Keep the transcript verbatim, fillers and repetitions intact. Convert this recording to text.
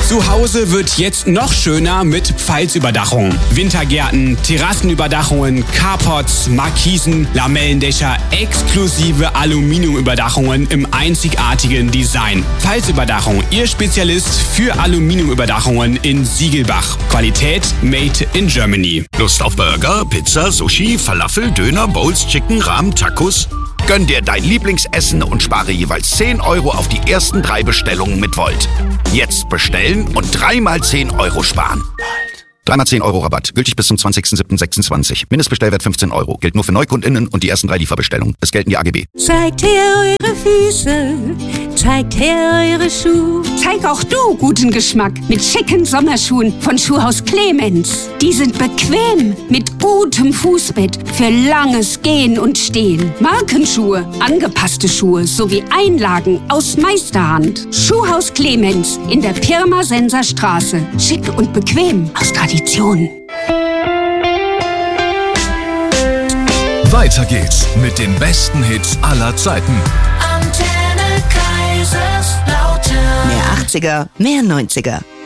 Zu Hause wird jetzt noch schöner mit Pfalzüberdachung. Wintergärten, Terrassenüberdachungen, Carports, Markisen, Lamellendächer, exklusive Aluminiumüberdachungen im einzigartigen Design. Pfalzüberdachung, Ihr Spezialist für Aluminiumüberdachungen in Siegelbach. Qualität made in Germany. Lust auf Burger, Pizza, Sushi, Falafel, Döner, Bowls, Chicken, Rahmen, Tacos? Gönn dir dein Lieblingsessen und spare jeweils zehn Euro auf die ersten drei Bestellungen mit Volt. Jetzt bestellen und dreimal zehn Euro sparen. Dreimal zehn Euro Rabatt. Gültig bis zum zwanzigsten siebten sechsundzwanzig. Mindestbestellwert fünfzehn Euro. Gilt nur für NeukundInnen und die ersten drei Lieferbestellungen. Es gelten die A G B. Zeigt her eure Füße, zeigt her eure Schuhe. Zeig auch du guten Geschmack mit schicken Sommerschuhen von Schuhhaus Clemens. Die sind bequem, mit gutem Fußbett für langes Gehen und Stehen. Markenschuhe, angepasste Schuhe sowie Einlagen aus Meisterhand. Schuhhaus Clemens in der Pirmasenser Straße. Schick und bequem aus Tradition. Weiter geht's mit den besten Hits aller Zeiten. Antenne Kaiserslautern. Mehr achtziger, mehr neunziger.